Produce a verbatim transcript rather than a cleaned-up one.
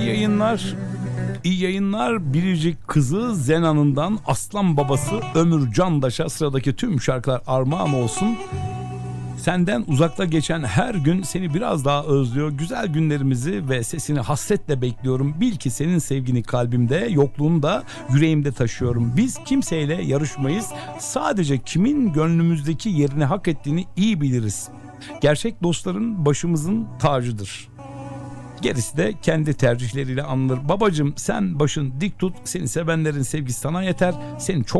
İyi yayınlar. İyi yayınlar. Biricik kızı Zenan'ından aslan babası Ömür Candaş'a sıradaki tüm şarkılar armağan olsun. Senden uzakta geçen her gün seni biraz daha özlüyor. Güzel günlerimizi ve sesini hasretle bekliyorum. Bil ki senin sevgini kalbimde, yokluğunu da yüreğimde taşıyorum. Biz kimseyle yarışmayız. Sadece kimin gönlümüzdeki yerini hak ettiğini iyi biliriz. Gerçek dostların başımızın tacıdır. Gerisi de kendi tercihleriyle anılır. Babacım sen başın dik tut. Seni sevenlerin sevgisi sana yeter. Seni çok